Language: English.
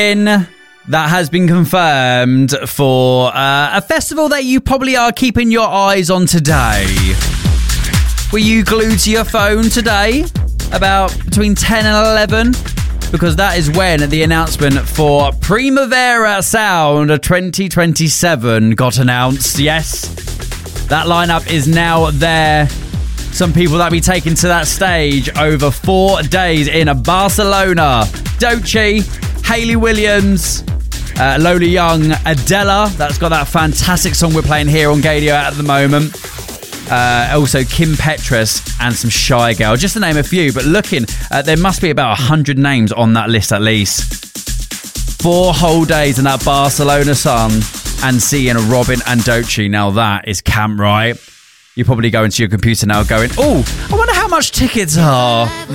That has been confirmed for a festival that you probably are keeping your eyes on today. Were you glued to your phone today about between 10 and 11? Because that is when the announcement for Primavera Sound 2027 got announced. Yes, that lineup is now there. Some people that will be taken to that stage over 4 days in Barcelona. Doechii, Hayley Williams, Lola Young, Adela. That's got that fantastic song we're playing here on Gadio at the moment. Also Kim Petras and some Shy Girl, just to name a few. But looking, there must be about 100 names on that list at least. 4 whole days in that Barcelona sun and seeing Robin and Doechii. Now that is camp, right? You're probably going to your computer now going, oh, I wonder how much tickets are.